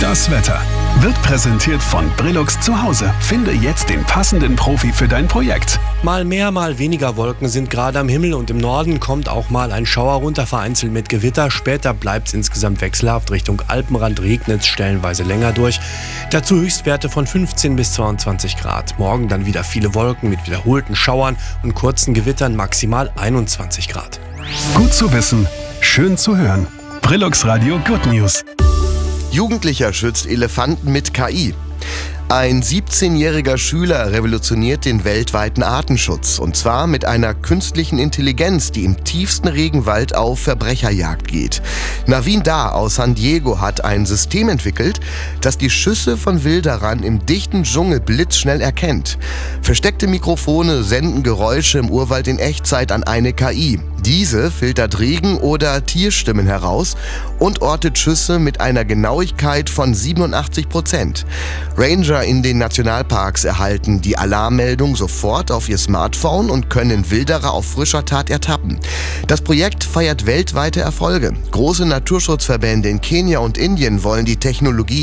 Das Wetter wird präsentiert von Brillux zu Hause. Finde jetzt den passenden Profi für dein Projekt. Mal mehr, mal weniger Wolken sind gerade am Himmel und im Norden kommt auch mal ein Schauer runter, vereinzelt mit Gewitter. Später bleibt es insgesamt wechselhaft. Richtung Alpenrand regnet es stellenweise länger durch. Dazu Höchstwerte von 15 bis 22 Grad. Morgen dann wieder viele Wolken mit wiederholten Schauern und kurzen Gewittern, maximal 21 Grad. Gut zu wissen, schön zu hören. Brillux Radio Good News. Jugendlicher schützt Elefanten mit KI. Ein 17-jähriger Schüler revolutioniert den weltweiten Artenschutz. Und zwar mit einer künstlichen Intelligenz, die im tiefsten Regenwald auf Verbrecherjagd geht. Navin Dar aus San Diego hat ein System entwickelt, das die Schüsse von Wilderern im dichten Dschungel blitzschnell erkennt. Versteckte Mikrofone senden Geräusche im Urwald in Echtzeit an eine KI. Diese filtert Regen- oder Tierstimmen heraus und ortet Schüsse mit einer Genauigkeit von 87%. Ranger in den Nationalparks erhalten die Alarmmeldung sofort auf ihr Smartphone und können Wilderer auf frischer Tat ertappen. Das Projekt feiert weltweite Erfolge. Große Naturschutzverbände in Kenia und Indien wollen die Technologie